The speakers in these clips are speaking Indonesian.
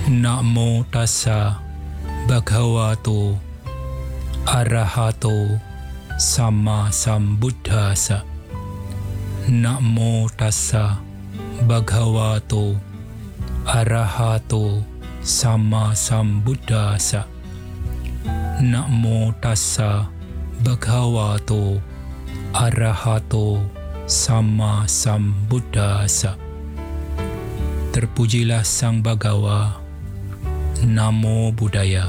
Namo tassa bhagavato arahato sama sambuddhassa. Namo tassa bhagavato arahato sama sambuddhassa. Namo tassa bhagavato arahato sama sambuddhassa. Terpujilah Sang Bhagawa. Namo Buddhaya.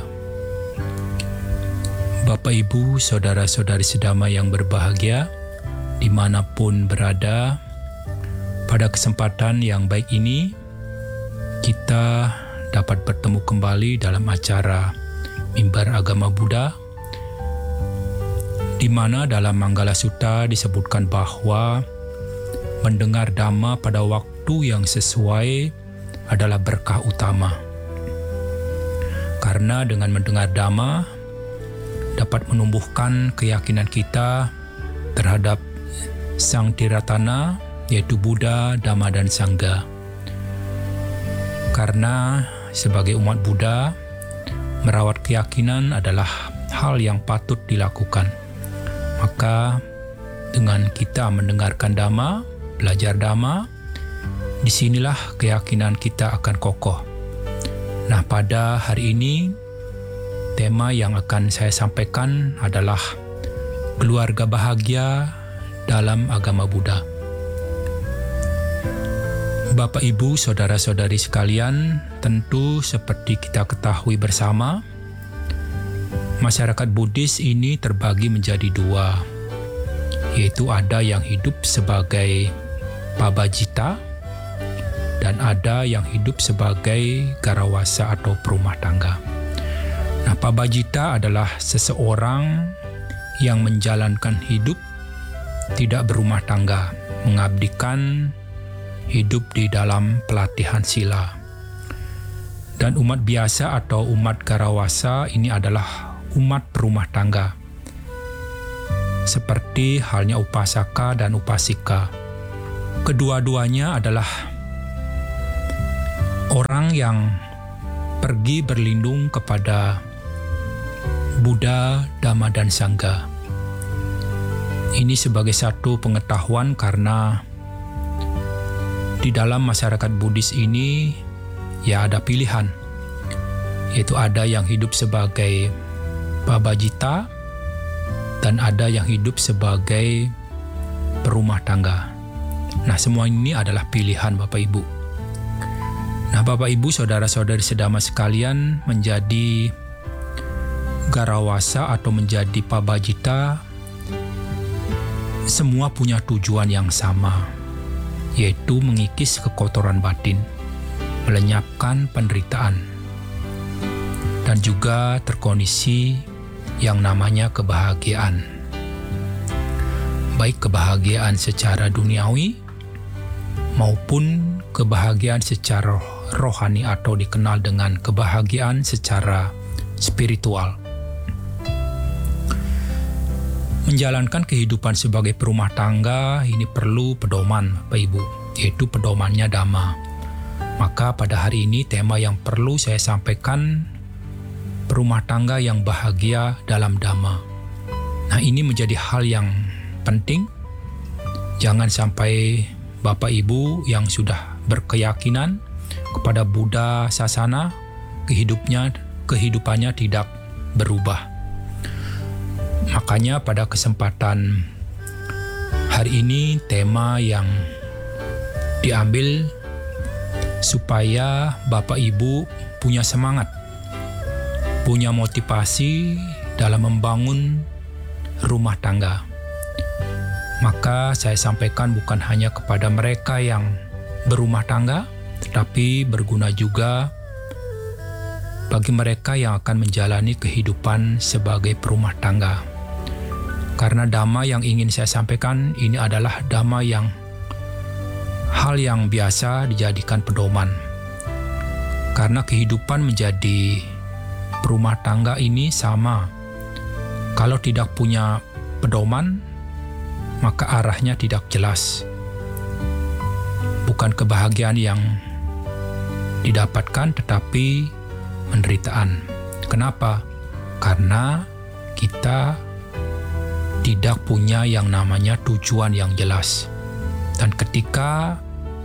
Bapak, Ibu, Saudara-saudari sedama yang berbahagia, dimanapun berada, pada kesempatan yang baik ini, kita dapat bertemu kembali dalam acara Mimbar Agama Buddha, di mana dalam Manggala Sutta disebutkan bahwa mendengar Dhamma pada waktu yang sesuai adalah berkah utama. Karena dengan mendengar Dhamma dapat menumbuhkan keyakinan kita terhadap Sang Tiratana, yaitu Buddha, Dhamma, dan Sangha. Karena sebagai umat Buddha, merawat keyakinan adalah hal yang patut dilakukan. Maka dengan kita mendengarkan Dhamma, belajar Dhamma, disinilah keyakinan kita akan kokoh. Nah, pada hari ini, tema yang akan saya sampaikan adalah keluarga bahagia dalam agama Buddha. Bapak, Ibu, Saudara-saudari sekalian, tentu seperti kita ketahui bersama, masyarakat Buddhis ini terbagi menjadi dua, yaitu ada yang hidup sebagai pabajita dan ada yang hidup sebagai garawasa atau perumah tangga. Nah, pabajita adalah seseorang yang menjalankan hidup tidak berumah tangga, mengabdikan hidup di dalam pelatihan sila. Dan umat biasa atau umat garawasa ini adalah umat berumah tangga, seperti halnya upasaka dan upasika. Kedua-duanya adalah orang yang pergi berlindung kepada Buddha, Dhamma, dan Sangha. Ini sebagai satu pengetahuan karena di dalam masyarakat Buddhis ini ya ada pilihan, yaitu ada yang hidup sebagai pabajita dan ada yang hidup sebagai perumah tangga. Nah, semua ini adalah pilihan Bapak Ibu. Nah, Bapak Ibu, Saudara-saudari sedama sekalian, menjadi garawasa atau menjadi pabajita semua punya tujuan yang sama, yaitu mengikis kekotoran batin, melenyapkan penderitaan, dan juga terkondisi yang namanya kebahagiaan. Baik kebahagiaan secara duniawi maupun kebahagiaan secara rohani atau dikenal dengan kebahagiaan secara spiritual. Menjalankan kehidupan sebagai perumah tangga ini perlu pedoman, Bapak Ibu, yaitu pedomannya Dhamma. Maka pada hari ini tema yang perlu saya sampaikan, perumah tangga yang bahagia dalam Dhamma. Nah, ini menjadi hal yang penting. Jangan sampai Bapak Ibu yang sudah berkeyakinan kepada Buddha Sasana, kehidupannya tidak berubah. Makanya pada kesempatan hari ini tema yang diambil supaya Bapak Ibu punya semangat, punya motivasi dalam membangun rumah tangga. Maka saya sampaikan bukan hanya kepada mereka yang berumah tangga, tetapi berguna juga bagi mereka yang akan menjalani kehidupan sebagai perumah tangga. Karena Dhamma yang ingin saya sampaikan ini adalah Dhamma yang hal yang biasa dijadikan pedoman. Karena kehidupan menjadi perumah tangga ini sama. Kalau tidak punya pedoman, maka arahnya tidak jelas. Bukan kebahagiaan yang didapatkan tetapi penderitaan. Kenapa? Karena kita tidak punya yang namanya tujuan yang jelas. Dan ketika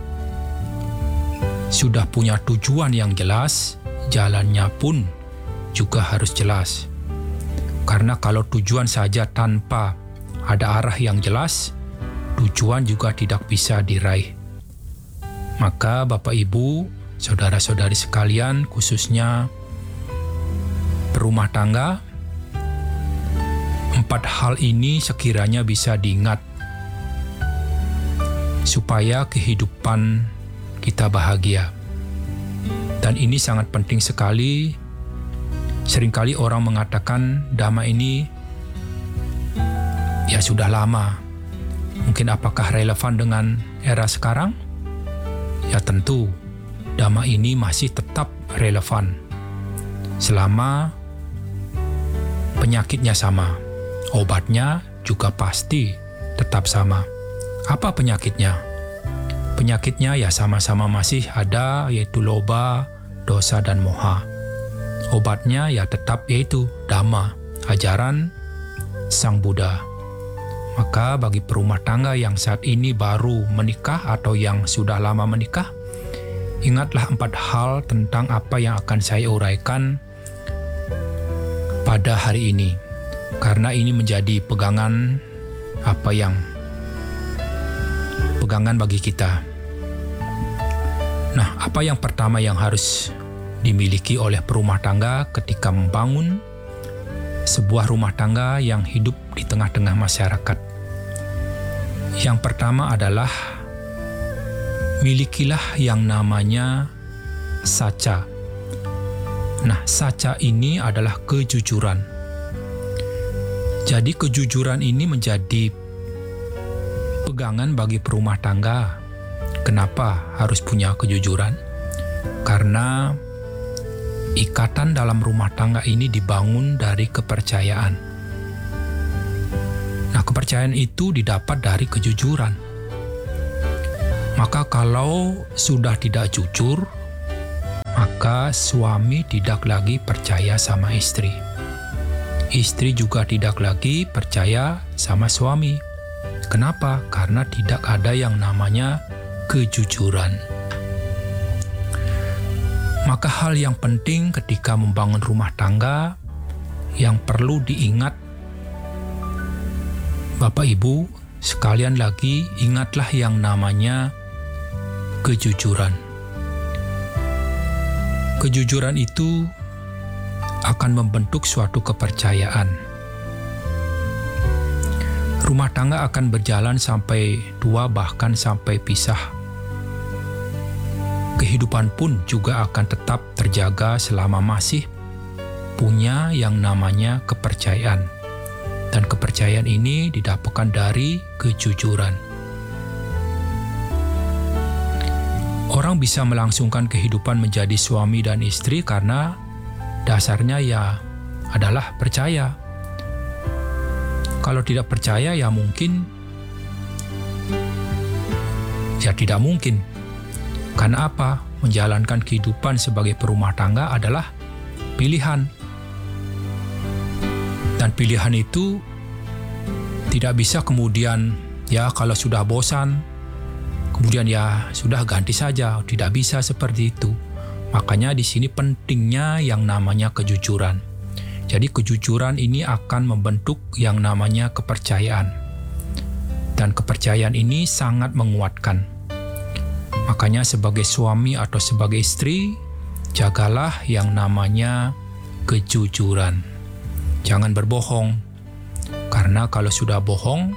sudah punya tujuan yang jelas, jalannya pun juga harus jelas. Karena kalau tujuan saja tanpa ada arah yang jelas, tujuan juga tidak bisa diraih. Maka Bapak Ibu, saudara-saudari sekalian, khususnya berumah tangga, 4 hal ini sekiranya bisa diingat supaya kehidupan kita bahagia. Dan ini sangat penting sekali. Seringkali orang mengatakan dhamma ini ya sudah lama. Mungkin apakah relevan dengan era sekarang? Ya tentu, dhamma ini masih tetap relevan selama penyakitnya sama, obatnya juga pasti tetap sama. Apa penyakitnya? Penyakitnya ya sama-sama masih ada, yaitu loba, dosa, dan moha. Obatnya ya tetap yaitu dhamma, ajaran Sang Buddha. Maka bagi perumah tangga yang saat ini baru menikah atau yang sudah lama menikah, ingatlah 4 hal tentang apa yang akan saya uraikan pada hari ini. Karena ini menjadi pegangan bagi kita. Nah, apa yang pertama yang harus dimiliki oleh perumah tangga ketika membangun sebuah rumah tangga yang hidup di tengah-tengah masyarakat? Yang pertama adalah milikilah yang namanya saca. Nah, saca ini adalah kejujuran. Jadi kejujuran ini menjadi pegangan bagi perumah tangga. Kenapa harus punya kejujuran? Karena ikatan dalam rumah tangga ini dibangun dari kepercayaan. Nah, kepercayaan itu didapat dari kejujuran. Maka kalau sudah tidak jujur, maka suami tidak lagi percaya sama istri. Istri juga tidak lagi percaya sama suami. Kenapa? Karena tidak ada yang namanya kejujuran. Maka hal yang penting ketika membangun rumah tangga yang perlu diingat, Bapak Ibu sekalian lagi, ingatlah yang namanya kejujuran. Kejujuran itu akan membentuk suatu kepercayaan. Rumah tangga akan berjalan sampai tua, bahkan sampai pisah. Kehidupan pun juga akan tetap terjaga selama masih punya yang namanya kepercayaan. Dan kepercayaan ini didapatkan dari kejujuran. Orang bisa melangsungkan kehidupan menjadi suami dan istri karena dasarnya ya adalah percaya. Kalau tidak percaya ya mungkin ya tidak mungkin. Karena apa? Menjalankan kehidupan sebagai perumah tangga adalah pilihan. Dan pilihan itu tidak bisa kemudian ya kalau sudah bosan, kemudian ya sudah ganti saja. Tidak bisa seperti itu. Makanya di sini pentingnya yang namanya kejujuran. Jadi kejujuran ini akan membentuk yang namanya kepercayaan. Dan kepercayaan ini sangat menguatkan. Makanya sebagai suami atau sebagai istri, jagalah yang namanya kejujuran. Jangan berbohong. Karena kalau sudah bohong,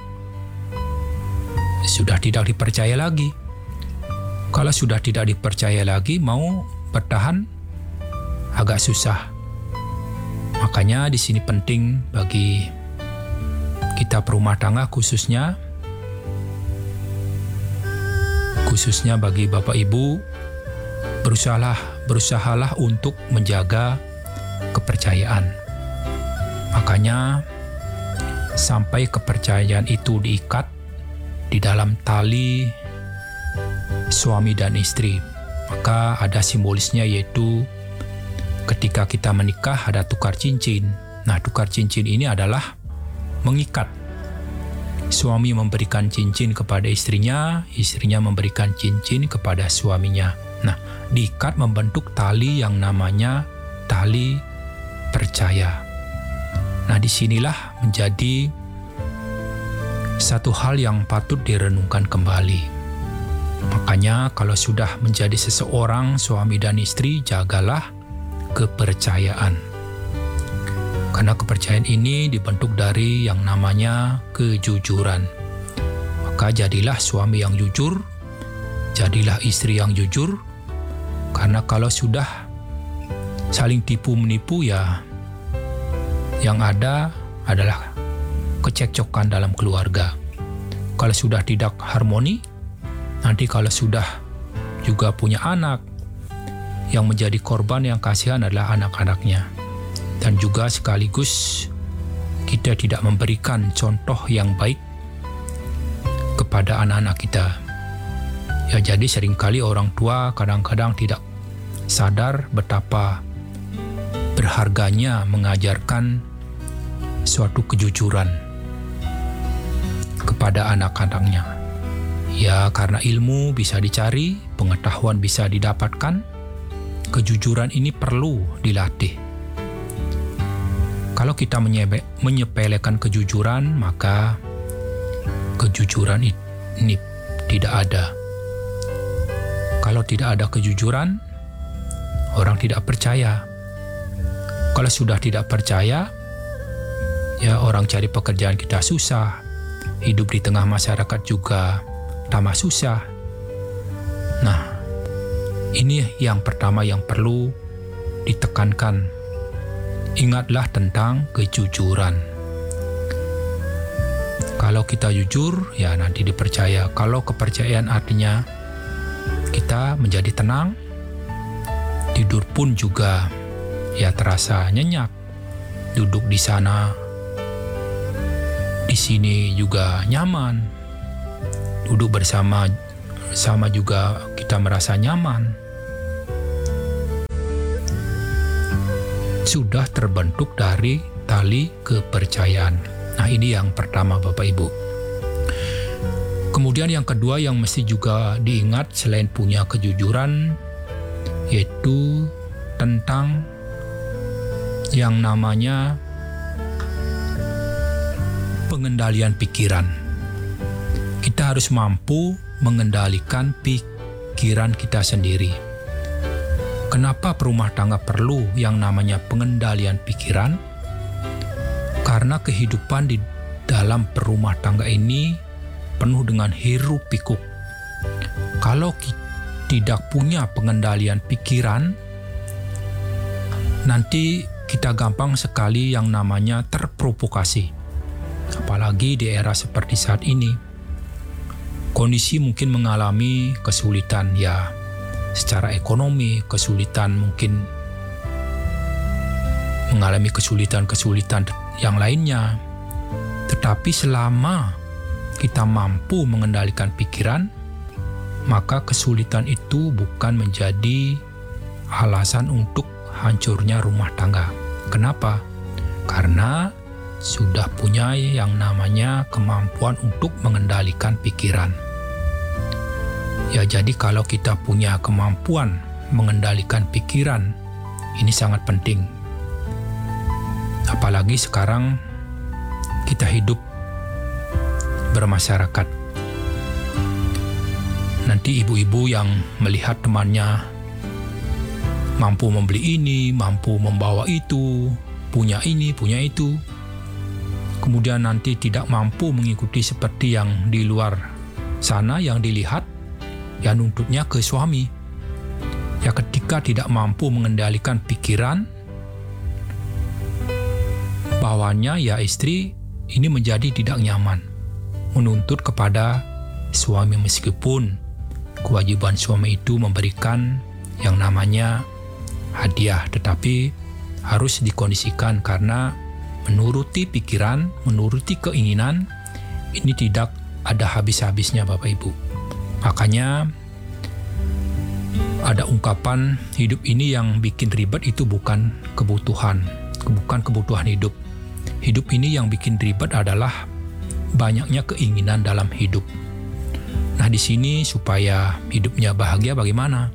sudah tidak dipercaya lagi. Kalau sudah tidak dipercaya lagi, mau bertahan agak susah. Makanya di sini penting bagi kita perumah tangga khususnya bagi Bapak Ibu, berusahalah untuk menjaga kepercayaan. Makanya sampai kepercayaan itu diikat di dalam tali suami dan istri. Maka ada simbolisnya, yaitu ketika kita menikah ada tukar cincin. Nah, tukar cincin ini adalah mengikat. Suami memberikan cincin kepada istrinya, istrinya memberikan cincin kepada suaminya. Nah, diikat membentuk tali yang namanya tali percaya. Nah, disinilah menjadi satu hal yang patut direnungkan kembali. Makanya kalau sudah menjadi seseorang, suami dan istri, jagalah kepercayaan. Karena kepercayaan ini dibentuk dari yang namanya kejujuran. Maka jadilah suami yang jujur, jadilah istri yang jujur. Karena kalau sudah saling tipu-menipu, ya yang ada adalah kecekcokan dalam keluarga. Kalau sudah tidak harmoni, nanti kalau sudah juga punya anak, yang menjadi korban yang kasihan adalah anak-anaknya. Dan juga sekaligus kita tidak memberikan contoh yang baik kepada anak-anak kita. Ya, jadi seringkali orang tua kadang-kadang tidak sadar betapa berharganya mengajarkan suatu kejujuran kepada anak-anaknya. Ya, karena ilmu bisa dicari, pengetahuan bisa didapatkan, kejujuran ini perlu dilatih. Kalau kita menyepelekan kejujuran, maka kejujuran ini tidak ada. Kalau tidak ada kejujuran, orang tidak percaya. Kalau sudah tidak percaya, ya orang cari pekerjaan kita susah, hidup di tengah masyarakat juga tambah susah. Nah, ini yang pertama yang perlu ditekankan. Ingatlah tentang kejujuran. Kalau kita jujur, ya nanti dipercaya. Kalau kepercayaan artinya kita menjadi tenang, tidur pun juga ya terasa nyenyak. Duduk di sana, di sini juga nyaman. Duduk bersama juga kita merasa nyaman. Sudah terbentuk dari tali kepercayaan. Nah, ini yang pertama, Bapak Ibu. Kemudian yang kedua yang mesti juga diingat selain punya kejujuran, yaitu tentang yang namanya pengendalian pikiran. Kita harus mampu mengendalikan pikiran kita sendiri. Kenapa perumah tangga perlu yang namanya pengendalian pikiran? Karena kehidupan di dalam perumah tangga ini penuh dengan hiruk pikuk. Kalau tidak punya pengendalian pikiran, nanti kita gampang sekali yang namanya terprovokasi. Apalagi di era seperti saat ini. Kondisi mungkin mengalami kesulitan, ya secara ekonomi, kesulitan mungkin mengalami kesulitan-kesulitan yang lainnya. Tetapi selama kita mampu mengendalikan pikiran, maka kesulitan itu bukan menjadi alasan untuk hancurnya rumah tangga. Kenapa? Karena sudah punya yang namanya kemampuan untuk mengendalikan pikiran. Ya, jadi kalau kita punya kemampuan mengendalikan pikiran, ini sangat penting. Apalagi sekarang kita hidup bermasyarakat. Nanti ibu-ibu yang melihat temannya mampu membeli ini, mampu membawa itu, punya ini, punya itu, kemudian nanti tidak mampu mengikuti seperti yang di luar sana yang dilihat, ya nuntutnya ke suami. Ya, ketika tidak mampu mengendalikan pikiran, bawahnya ya istri ini menjadi tidak nyaman, menuntut kepada suami meskipun kewajiban suami itu memberikan yang namanya hadiah, tetapi harus dikondisikan karena menuruti pikiran, menuruti keinginan, ini tidak ada habis-habisnya Bapak Ibu. Makanya Ada ungkapan hidup ini yang bikin ribet itu bukan kebutuhan hidup. Hidup ini yang bikin ribet adalah banyaknya keinginan dalam hidup. Nah, di sini supaya hidupnya bahagia bagaimana?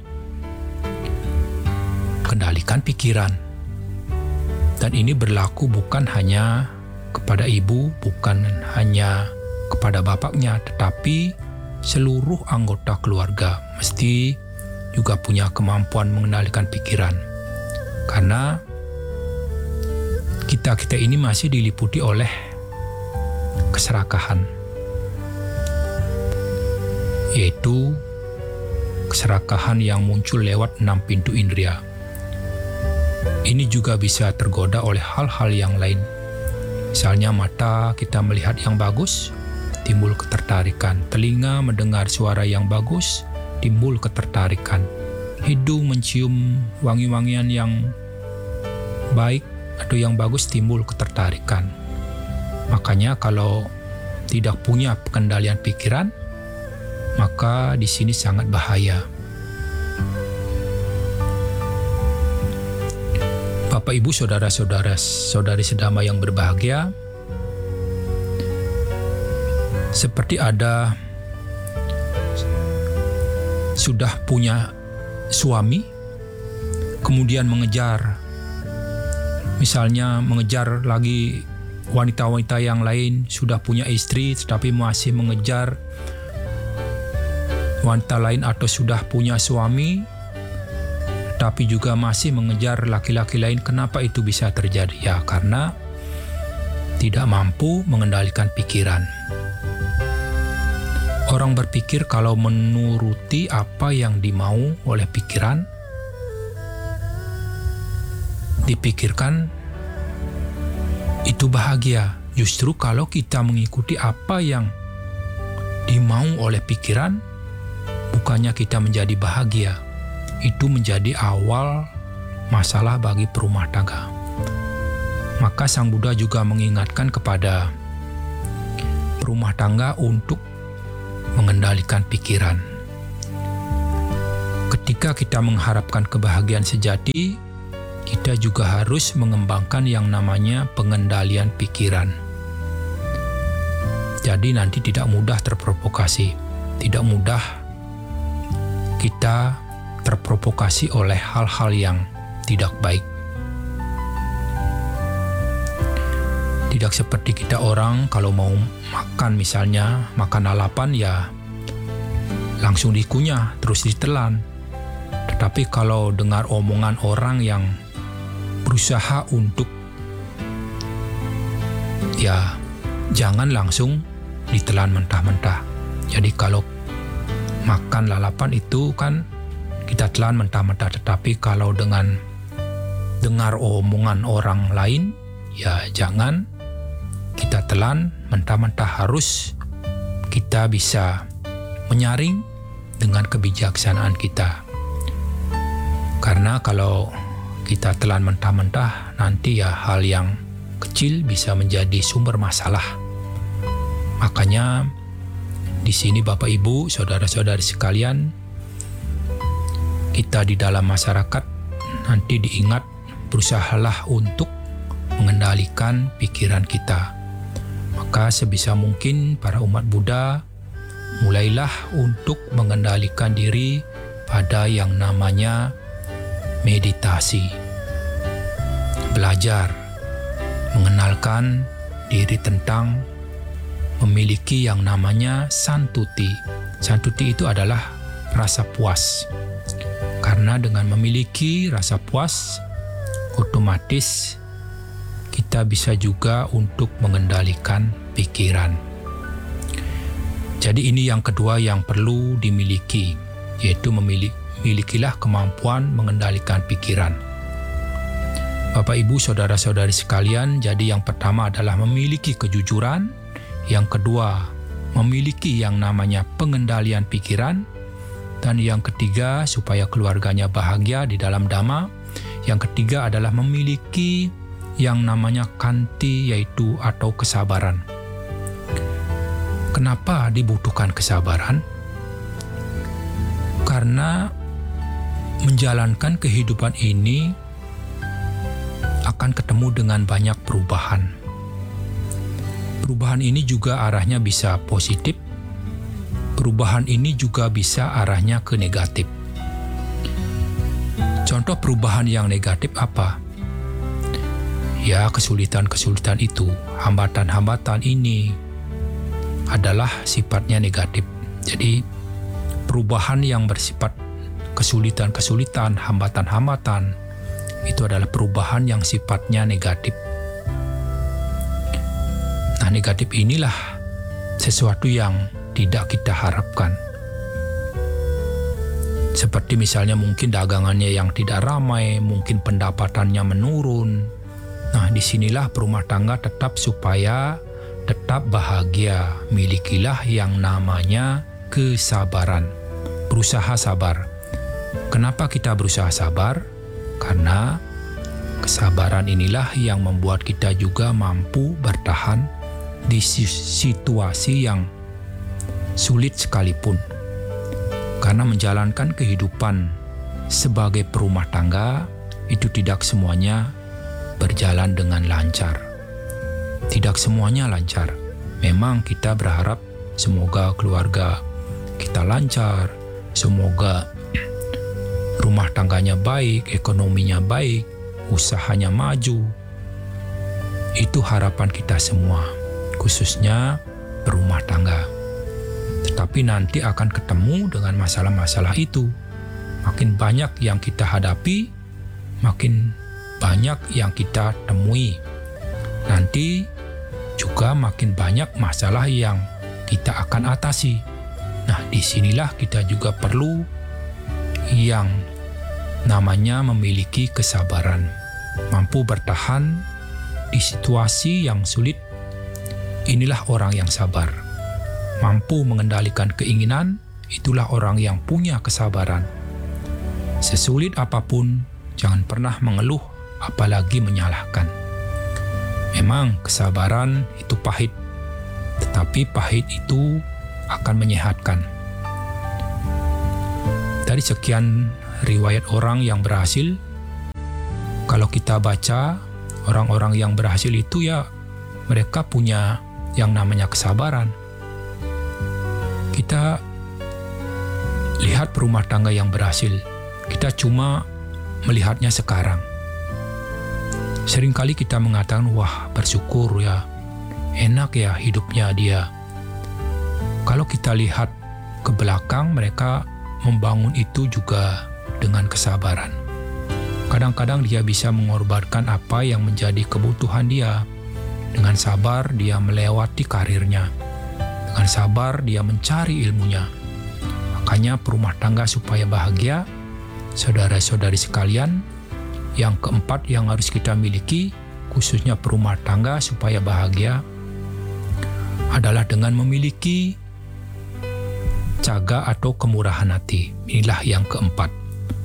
Kendalikan pikiran. Dan ini berlaku bukan hanya kepada ibu, bukan hanya kepada bapaknya, tetapi seluruh anggota keluarga mesti juga punya kemampuan mengendalikan pikiran. Karena kita ini masih diliputi oleh keserakahan, yaitu keserakahan yang muncul lewat 6 pintu indera. Ini juga bisa tergoda oleh hal-hal yang lain. Misalnya mata kita melihat yang bagus, timbul ketertarikan. Telinga mendengar suara yang bagus, timbul ketertarikan. Hidung mencium wangi-wangian yang baik atau yang bagus, timbul ketertarikan. Makanya kalau tidak punya pengendalian pikiran, maka di sini sangat bahaya. Bapak, Ibu, saudara-saudara, saudari sedama yang berbahagia, seperti ada sudah punya suami, kemudian mengejar, misalnya mengejar lagi wanita-wanita yang lain, sudah punya istri tetapi masih mengejar wanita lain, atau sudah punya suami tapi juga masih mengejar laki-laki lain. Kenapa itu bisa terjadi? Ya, karena tidak mampu mengendalikan pikiran. Orang berpikir kalau menuruti apa yang dimau oleh pikiran, dipikirkan itu bahagia. Justru kalau kita mengikuti apa yang dimau oleh pikiran, bukannya kita menjadi bahagia. Itu menjadi awal masalah bagi perumah tangga. Maka Sang Buddha juga mengingatkan kepada perumah tangga untuk mengendalikan pikiran. Ketika kita mengharapkan kebahagiaan sejati, kita juga harus mengembangkan yang namanya pengendalian pikiran. Jadi nanti tidak mudah terprovokasi, tidak mudah kita terprovokasi oleh hal-hal yang tidak baik. Tidak seperti kita orang kalau mau makan, misalnya makan lalapan, ya langsung dikunyah terus ditelan. Tetapi kalau dengar omongan orang yang berusaha untuk, ya jangan langsung ditelan mentah-mentah. Jadi kalau makan lalapan itu kan kita telan mentah-mentah, tetapi kalau dengan dengar omongan orang lain, ya jangan kita telan mentah-mentah. Harus kita bisa menyaring dengan kebijaksanaan kita. Karena kalau kita telan mentah-mentah, nanti ya hal yang kecil bisa menjadi sumber masalah. Makanya di sini Bapak, Ibu, saudara-saudari sekalian, kita di dalam masyarakat nanti diingat, berusahalah untuk mengendalikan pikiran kita. Maka sebisa mungkin para umat Buddha mulailah untuk mengendalikan diri pada yang namanya meditasi. Belajar mengenalkan diri tentang memiliki yang namanya santuti. Santuti itu adalah rasa puas. Karena dengan memiliki rasa puas, otomatis kita bisa juga untuk mengendalikan pikiran. Jadi ini yang kedua yang perlu dimiliki, yaitu milikilah kemampuan mengendalikan pikiran. Bapak, Ibu, saudara-saudari sekalian, jadi yang pertama adalah memiliki kejujuran, yang kedua memiliki yang namanya pengendalian pikiran, dan yang ketiga supaya keluarganya bahagia di dalam Dhamma, yang ketiga adalah memiliki yang namanya kanti, yaitu atau kesabaran. Kenapa dibutuhkan kesabaran? Karena menjalankan kehidupan ini akan ketemu dengan banyak perubahan. Perubahan ini juga arahnya bisa positif. Perubahan ini juga bisa arahnya ke negatif. Contoh perubahan yang negatif apa? Ya, kesulitan-kesulitan itu, hambatan-hambatan ini adalah sifatnya negatif. Jadi, perubahan yang bersifat kesulitan-kesulitan, hambatan-hambatan, itu adalah perubahan yang sifatnya negatif. Nah, negatif inilah sesuatu yang tidak kita harapkan. Seperti misalnya mungkin dagangannya yang tidak ramai, mungkin pendapatannya menurun. Nah, disinilah berumah tangga tetap supaya tetap bahagia. Milikilah yang namanya kesabaran. Berusaha sabar. Kenapa kita berusaha sabar? Karena kesabaran inilah yang membuat kita juga mampu bertahan di situasi yang sulit sekalipun. Karena menjalankan kehidupan sebagai perumah tangga itu tidak semuanya berjalan dengan lancar. Tidak semuanya lancar. Memang kita berharap semoga keluarga kita lancar, semoga rumah tangganya baik, ekonominya baik, usahanya maju. Itu harapan kita semua, khususnya berumah tangga. Tetapi nanti akan ketemu dengan masalah-masalah itu. Makin banyak yang kita hadapi, makin banyak yang kita temui. Nanti juga makin banyak masalah yang kita akan atasi. Nah, disinilah kita juga perlu yang namanya memiliki kesabaran, mampu bertahan di situasi yang sulit. Inilah orang yang sabar. Mampu mengendalikan keinginan, itulah orang yang punya kesabaran. Sesulit apapun, jangan pernah mengeluh, apalagi menyalahkan. Memang kesabaran itu pahit, tetapi pahit itu akan menyehatkan. Dari sekian riwayat orang yang berhasil, kalau kita baca, orang-orang yang berhasil itu ya mereka punya yang namanya kesabaran. Kita lihat rumah tangga yang berhasil, kita cuma melihatnya sekarang. Seringkali kita mengatakan, wah bersyukur ya, enak ya hidupnya dia. Kalau kita lihat ke belakang, mereka membangun itu juga dengan kesabaran. Kadang-kadang dia bisa mengorbankan apa yang menjadi kebutuhan dia. Dengan sabar dia melewati karirnya. Dengan sabar dia mencari ilmunya. Makanya perumah tangga supaya bahagia, saudara-saudari sekalian, yang keempat yang harus kita miliki, khususnya perumah tangga supaya bahagia, adalah dengan memiliki caga atau kemurahan hati. Inilah yang keempat.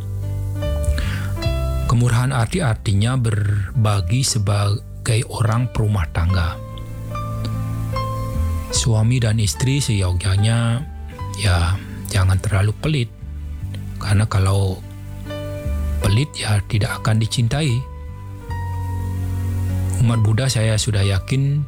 Kemurahan hati artinya berbagi sebagai orang perumah tangga. Suami dan istri seyogyanya ya jangan terlalu pelit. Karena kalau pelit ya tidak akan dicintai. Umat Buddha saya sudah yakin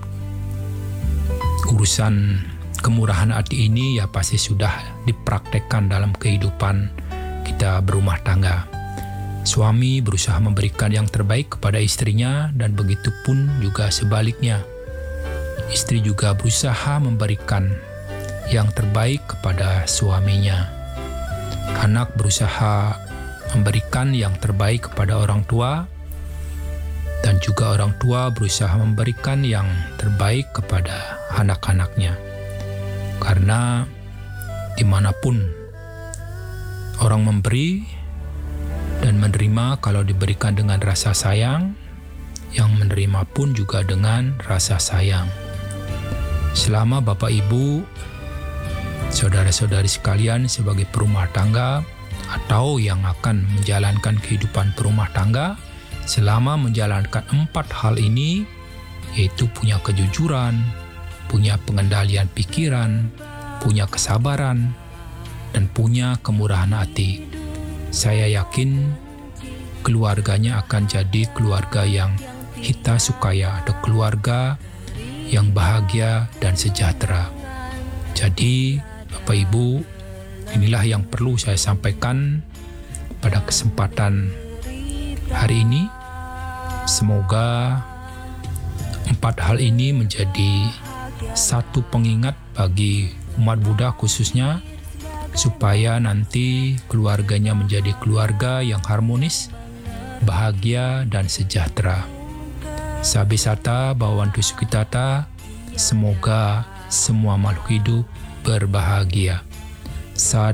urusan kemurahan hati ini ya pasti sudah dipraktekkan dalam kehidupan kita berumah tangga. Suami berusaha memberikan yang terbaik kepada istrinya dan begitu pun juga sebaliknya. Istri juga berusaha memberikan yang terbaik kepada suaminya. Anak berusaha memberikan yang terbaik kepada orang tua dan juga orang tua berusaha memberikan yang terbaik kepada anak-anaknya. Karena dimanapun orang memberi dan menerima, kalau diberikan dengan rasa sayang, yang menerima pun juga dengan rasa sayang. Selama Bapak Ibu, saudara-saudari sekalian sebagai perumah tangga atau yang akan menjalankan kehidupan perumah tangga, selama menjalankan 4 hal ini, yaitu punya kejujuran, punya pengendalian pikiran, punya kesabaran, dan punya kemurahan hati. saya yakin keluarganya akan jadi keluarga yang kita sukaya atau keluarga yang bahagia dan sejahtera. Jadi, Bapak Ibu, inilah yang perlu saya sampaikan pada kesempatan hari ini. Semoga 4 hal ini menjadi satu pengingat bagi umat Buddha khususnya, supaya nanti keluarganya menjadi keluarga yang harmonis, bahagia, dan sejahtera. Sabisata Bhavantu Sukhitata, semoga semua makhluk hidup berbahagia. Sadhu.